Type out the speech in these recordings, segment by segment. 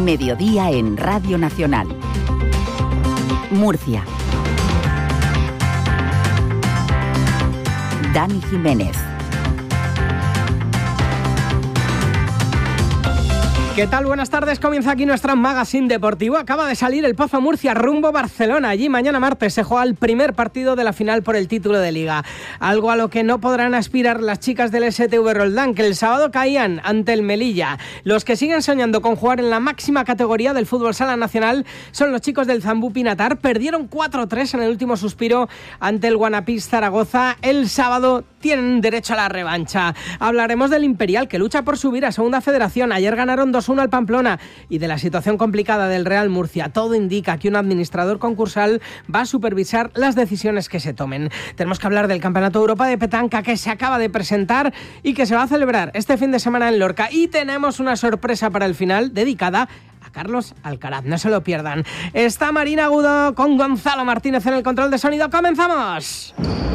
Mediodía en Radio Nacional. Murcia. Dani Jiménez. ¿Qué tal? Buenas tardes. Comienza aquí nuestro magazine deportivo. Acaba de salir el Pozo Murcia rumbo Barcelona. Allí mañana martes se juega el primer partido de la final por el título de Liga. Algo a lo que no podrán aspirar las chicas del STV Roldán, que el sábado caían ante el Melilla. Los que siguen soñando con jugar en la máxima categoría del fútbol sala nacional son los chicos del Zambú Pinatar. Perdieron 4-3 en el último suspiro ante el Guanapís Zaragoza. El sábado tienen derecho a la revancha. Hablaremos del Imperial, que lucha por subir a Segunda Federación. Ayer ganaron 2-1 al Pamplona, y de la situación complicada del Real Murcia. Todo indica que un administrador concursal va a supervisar las decisiones que se tomen. Tenemos que hablar del Campeonato Europa de Petanca, que se acaba de presentar y que se va a celebrar este fin de semana en Lorca. Y tenemos una sorpresa para el final dedicada a Carlos Alcaraz. No se lo pierdan. Está Marina Agudo con Gonzalo Martínez en el control de sonido. ¡Comenzamos!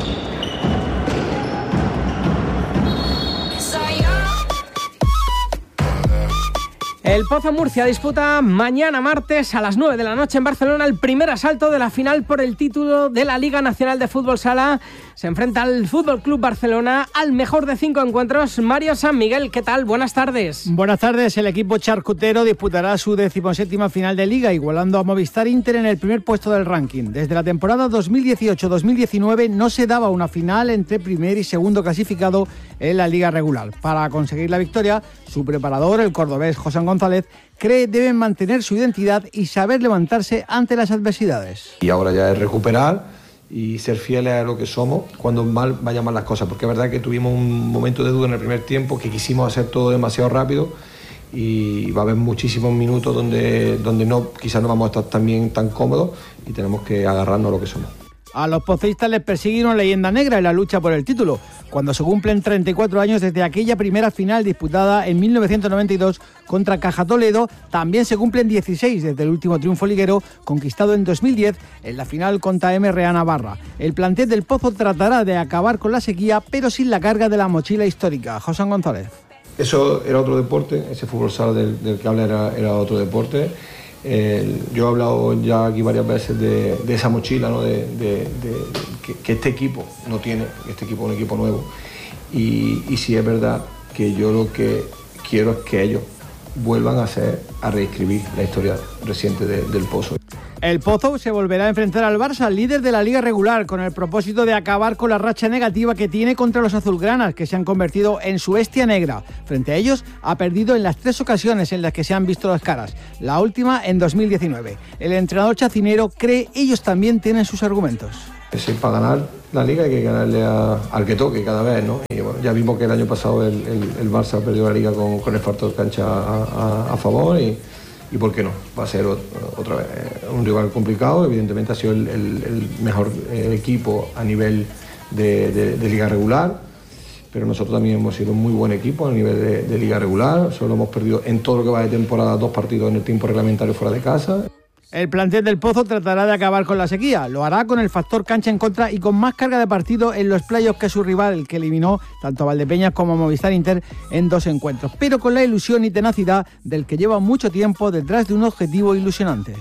El Pozo Murcia disputa mañana martes a las 9 de la noche en Barcelona el primer asalto de la final por el título de la Liga Nacional de Fútbol Sala. Se enfrenta al Fútbol Club Barcelona al mejor de 5 encuentros. Mario San Miguel, ¿qué tal? Buenas tardes. Buenas tardes. El equipo charcutero disputará su 17ª final de Liga, igualando a Movistar Inter en el primer puesto del ranking. Desde la temporada 2018-2019 no se daba una final entre primer y segundo clasificado en la Liga regular. Para conseguir la victoria, su preparador, el cordobés José González, cree deben mantener su identidad y saber levantarse ante las adversidades. Y ahora ya es recuperar y ser fieles a lo que somos cuando mal vayan mal las cosas, porque es verdad que tuvimos un momento de duda en el primer tiempo, que quisimos hacer todo demasiado rápido y va a haber muchísimos minutos donde quizás no vamos a estar tan cómodos y tenemos que agarrarnos a lo que somos. A los poceístas les persigue una leyenda negra en la lucha por el título, cuando se cumplen 34 años desde aquella primera final disputada en 1992 contra Caja Toledo. También se cumplen 16 desde el último triunfo liguero conquistado en 2010 en la final contra MRA Navarra. El plantel del Pozo tratará de acabar con la sequía, pero sin la carga de la mochila histórica. José González. Eso era otro deporte, ese fútbol sala del que habla era otro deporte. Yo he hablado ya aquí varias veces de esa mochila, ¿no? que este equipo no tiene. Este equipo es un equipo nuevo y sí es verdad que yo lo que quiero es que ellos vuelvan a reescribir la historia reciente del Pozo. El Pozo se volverá a enfrentar al Barça, líder de la Liga regular, con el propósito de acabar con la racha negativa que tiene contra los azulgranas, que se han convertido en su bestia negra. Frente a ellos, ha perdido en las 3 ocasiones en las que se han visto las caras, la última en 2019. El entrenador chacinero cree ellos también tienen sus argumentos. Sí, para ganar la Liga hay que ganarle al que toque cada vez, ¿no? Y bueno, ya vimos que el año pasado el Barça perdió la Liga con el factor cancha a favor y ¿por qué no? Va a ser otra vez un rival complicado. Evidentemente ha sido el mejor equipo a nivel de Liga regular, pero nosotros también hemos sido un muy buen equipo a nivel de Liga regular. Solo hemos perdido en todo lo que va de temporada 2 partidos en el tiempo reglamentario fuera de casa. El plantel del Pozo tratará de acabar con la sequía. Lo hará con el factor cancha en contra y con más carga de partido en los playoffs que su rival, el que eliminó tanto a Valdepeñas como a Movistar Inter en 2 encuentros, pero con la ilusión y tenacidad del que lleva mucho tiempo detrás de un objetivo ilusionante.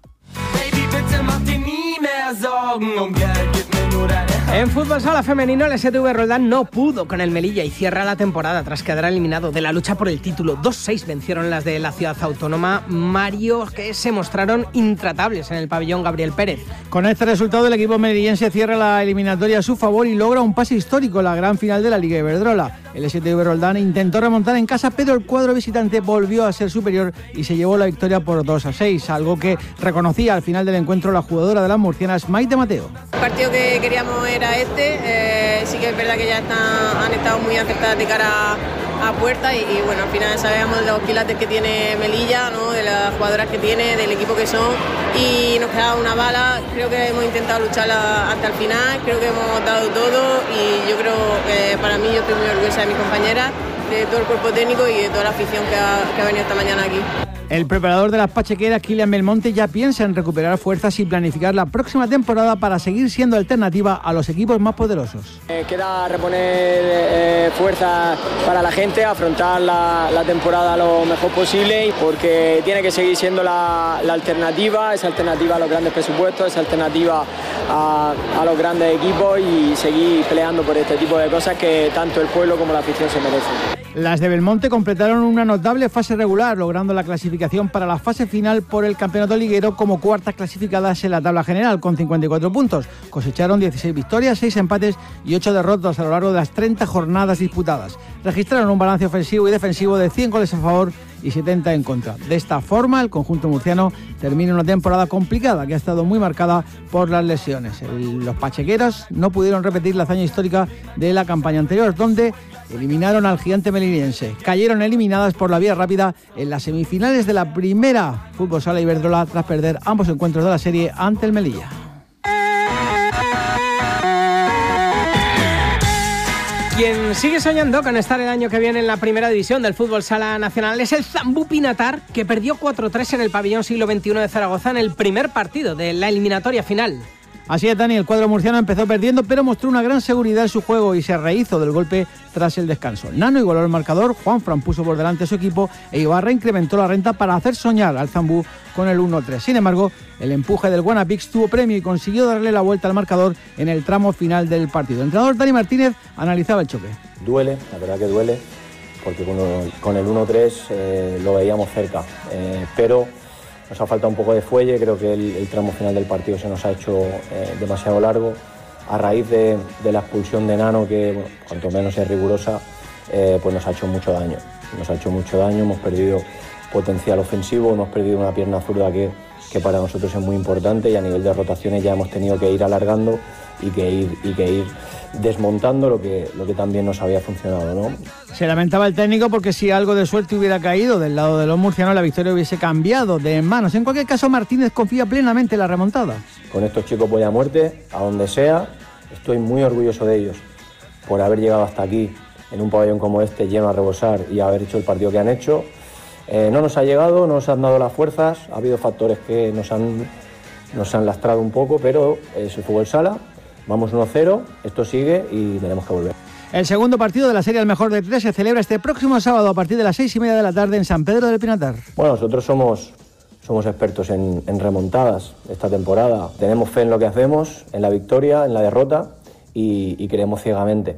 En fútbol sala femenino, el STV Roldán no pudo con el Melilla y cierra la temporada tras quedar eliminado de la lucha por el título. 2-6 vencieron las de la ciudad autónoma. Mario, que se mostraron intratables en el pabellón Gabriel Pérez. Con este resultado, el equipo melillense cierra la eliminatoria a su favor y logra un pase histórico en la gran final de la Liga Iberdrola. El STV Roldán intentó remontar en casa, pero el cuadro visitante volvió a ser superior y se llevó la victoria por 2-6, algo que reconocía al final del encuentro la jugadora de las murcianas, Maite Mateo. El partido que queríamos era sí que es verdad que ya han estado muy acertadas de cara a puerta y bueno, al final sabemos de los quilates que tiene Melilla, ¿no? De las jugadoras que tiene, del equipo que son, y nos quedaba una bala. Creo que hemos intentado lucharla hasta el final, creo que hemos dado todo y yo creo que para mí, yo estoy muy orgullosa de mis compañeras, de todo el cuerpo técnico y de toda la afición que ha venido esta mañana aquí. El preparador de las pachequeras, Kylian Belmonte, ya piensa en recuperar fuerzas y planificar la próxima temporada para seguir siendo alternativa a los equipos más poderosos. Queda reponer fuerzas para la gente, afrontar la temporada lo mejor posible, porque tiene que seguir siendo la alternativa, esa alternativa a los grandes presupuestos, esa alternativa a los grandes equipos, y seguir peleando por este tipo de cosas que tanto el pueblo como la afición se merecen. Las de Belmonte completaron una notable fase regular, logrando la clasificación para la fase final por el campeonato liguero como cuartas clasificadas en la tabla general, con 54 puntos. Cosecharon 16 victorias, 6 empates y 8 derrotas a lo largo de las 30 jornadas disputadas. Registraron un balance ofensivo y defensivo de 100 goles a favor y 70 en contra. De esta forma, el conjunto murciano termina una temporada complicada que ha estado muy marcada por las lesiones. Los pachequeros no pudieron repetir la hazaña histórica de la campaña anterior, donde eliminaron al gigante melillense. Cayeron eliminadas por la vía rápida en las semifinales de la primera Fútbol Sala Iberdrola tras perder ambos encuentros de la serie ante el Melilla. Quien sigue soñando con estar el año que viene en la primera división del fútbol sala nacional es el Zambú Pinatar, que perdió 4-3 en el pabellón Siglo XXI de Zaragoza en el primer partido de la eliminatoria final. Así es, Dani, el cuadro murciano empezó perdiendo, pero mostró una gran seguridad en su juego y se rehizo del golpe tras el descanso. Nano igualó el marcador, Juanfran puso por delante a su equipo e Ibarra incrementó la renta para hacer soñar al Zambú con el 1-3. Sin embargo, el empuje del Guanapix tuvo premio y consiguió darle la vuelta al marcador en el tramo final del partido. El entrenador Dani Martínez analizaba el choque. Duele, la verdad que duele, porque con el 1-3 lo veíamos cerca, pero nos ha faltado un poco de fuelle. Creo que el tramo final del partido se nos ha hecho demasiado largo, a raíz de la expulsión de Nano, que bueno, cuanto menos es rigurosa, pues nos ha hecho mucho daño. Hemos perdido potencial ofensivo, hemos perdido una pierna zurda que para nosotros es muy importante, y a nivel de rotaciones ya hemos tenido que ir alargando y que ir desmontando lo que también nos había funcionado, ¿no? Se lamentaba el técnico porque si algo de suerte hubiera caído del lado de los murcianos, la victoria hubiese cambiado de manos. En cualquier caso, Martínez confía plenamente en la remontada. Con estos chicos voy a muerte, a donde sea. Estoy muy orgulloso de ellos por haber llegado hasta aquí en un pabellón como este, lleno a rebosar, y haber hecho el partido que han hecho. No nos ha llegado, no nos han dado las fuerzas, ha habido factores que nos han lastrado un poco, pero es el fútbol sala. Vamos 1-0, esto sigue y tenemos que volver. El segundo partido de la serie al mejor de 3 se celebra este próximo sábado a partir de las 6:30 de la tarde en San Pedro del Pinatar. Bueno, nosotros somos expertos en remontadas esta temporada. Tenemos fe en lo que hacemos, en la victoria, en la derrota, y creemos ciegamente.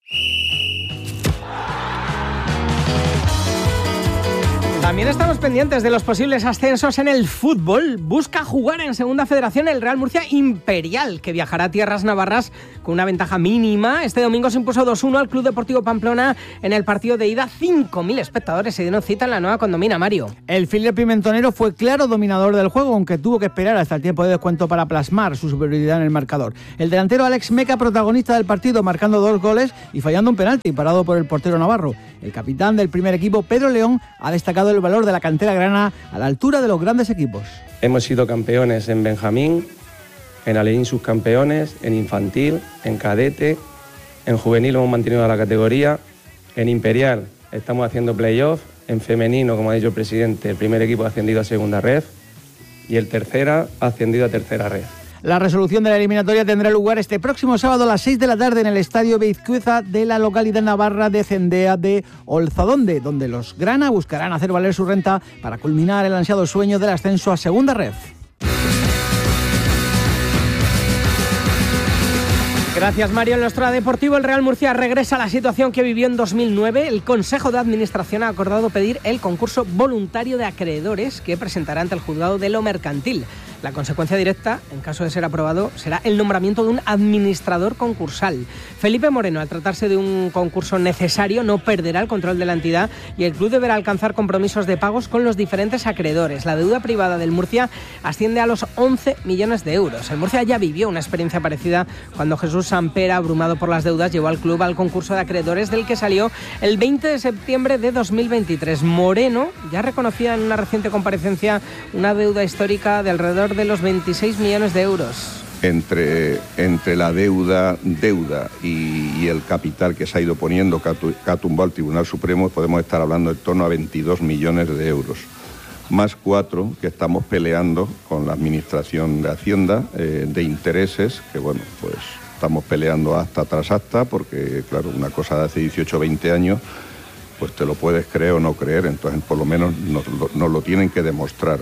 También estamos pendientes de los posibles ascensos en el fútbol. Busca jugar en Segunda Federación el Real Murcia Imperial, que viajará a tierras navarras con una ventaja mínima. Este domingo se impuso 2-1 al Club Deportivo Pamplona en el partido de ida. 5.000 espectadores se dieron cita en la nueva condomina, Mario. El filial pimentonero fue claro dominador del juego, aunque tuvo que esperar hasta el tiempo de descuento para plasmar su superioridad en el marcador. El delantero Alex Meca, protagonista del partido, marcando 2 goles y fallando un penalti parado por el portero navarro. El capitán del primer equipo, Pedro León, ha destacado el valor de la cantera grana a la altura de los grandes equipos. Hemos sido campeones en Benjamín, en Alevín subcampeones, en infantil, en cadete, en juvenil hemos mantenido la categoría, en Imperial estamos haciendo playoff, en femenino, como ha dicho el presidente, el primer equipo ha ascendido a segunda red y el tercera ha ascendido a tercera red. La resolución de la eliminatoria tendrá lugar este próximo sábado a las 6 de la tarde en el Estadio Beizcueza de la localidad navarra de Cendea de Olzadonde, donde los grana buscarán hacer valer su renta para culminar el ansiado sueño del ascenso a segunda red. Gracias, Mario. En nuestro deportivo, el Real Murcia regresa a la situación que vivió en 2009. El Consejo de Administración ha acordado pedir el concurso voluntario de acreedores que presentará ante el juzgado de lo mercantil. La consecuencia directa, en caso de ser aprobado, será el nombramiento de un administrador concursal. Felipe Moreno, al tratarse de un concurso necesario, no perderá el control de la entidad y el club deberá alcanzar compromisos de pagos con los diferentes acreedores. La deuda privada del Murcia asciende a los 11 millones de euros. El Murcia ya vivió una experiencia parecida cuando Jesús Sampera, abrumado por las deudas, llevó al club al concurso de acreedores del que salió el 20 de septiembre de 2023. Moreno ya reconocía en una reciente comparecencia una deuda histórica de alrededor de los 26 millones de euros. Entre la deuda y el capital que se ha ido poniendo, que ha tumbado el Tribunal Supremo, podemos estar hablando en torno a 22 millones de euros. más 4 que estamos peleando con la Administración de Hacienda de intereses, que bueno, pues estamos peleando acta tras acta, porque claro, una cosa de hace 18 o 20 años, pues te lo puedes creer o no creer, entonces por lo menos nos lo tienen que demostrar.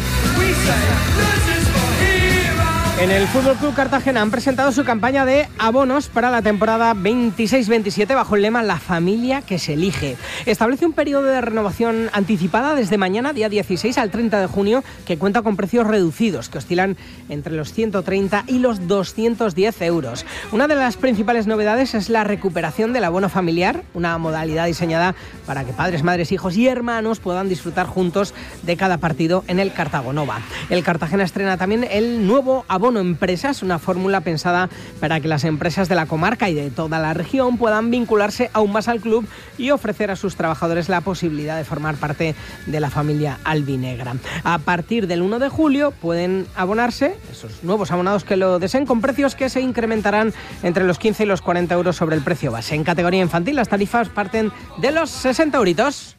En el Fútbol Club Cartagena han presentado su campaña de abonos para la temporada 26-27 bajo el lema La familia que se elige. Establece un periodo de renovación anticipada desde mañana, día 16 al 30 de junio, que cuenta con precios reducidos, que oscilan entre los 130 y los 210 euros. Una de las principales novedades es la recuperación del abono familiar, una modalidad diseñada para que padres, madres, hijos y hermanos puedan disfrutar juntos de cada partido en el Cartagonova. El Cartagena estrena también el nuevo abono empresas, una fórmula pensada para que las empresas de la comarca y de toda la región puedan vincularse aún más al club y ofrecer a sus trabajadores la posibilidad de formar parte de la familia albinegra. A partir del 1 de julio pueden abonarse esos nuevos abonados que lo deseen con precios que se incrementarán entre los 15 y los 40 euros sobre el precio base. En categoría infantil las tarifas parten de los 60 euritos.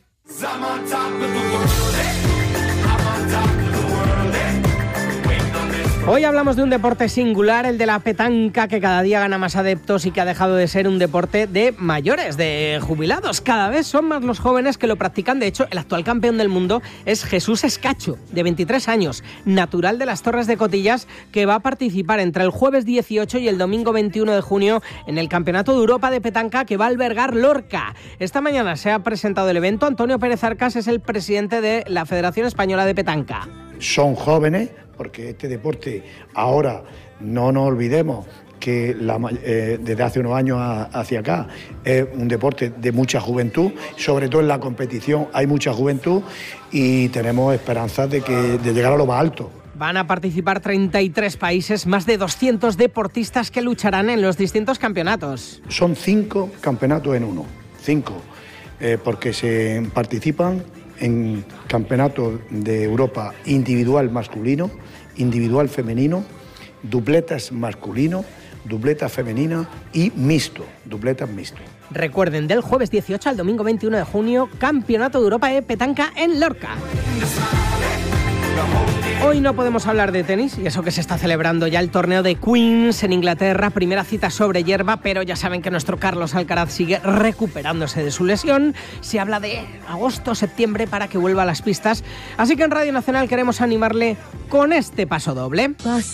Hoy hablamos de un deporte singular, el de la petanca, que cada día gana más adeptos y que ha dejado de ser un deporte de mayores, de jubilados. Cada vez son más los jóvenes que lo practican. De hecho, el actual campeón del mundo es Jesús Escacho, de 23 años, natural de las Torres de Cotillas, que va a participar entre el jueves 18 y el domingo 21 de junio en el Campeonato de Europa de Petanca que va a albergar Lorca. Esta mañana se ha presentado el evento. Antonio Pérez Arcas es el presidente de la Federación Española de Petanca. Son jóvenes, porque este deporte ahora, no nos olvidemos que desde hace unos años hacia acá es un deporte de mucha juventud, sobre todo en la competición hay mucha juventud y tenemos esperanzas de llegar a lo más alto. Van a participar 33 países, más de 200 deportistas que lucharán en los distintos campeonatos. Son 5 campeonatos en uno, 5, porque se participan en campeonatos de Europa individual masculino, individual femenino, dupletas masculino, dupletas femenina y mixto, dupletas mixto. Recuerden, del jueves 18 al domingo 21 de junio, Campeonato de Europa de Petanca en Lorca. Hoy no podemos hablar de tenis, y eso que se está celebrando ya el torneo de Queens en Inglaterra, primera cita sobre hierba, pero ya saben que nuestro Carlos Alcaraz sigue recuperándose de su lesión. Se habla de agosto, septiembre para que vuelva a las pistas, así que en Radio Nacional queremos animarle con este paso doble.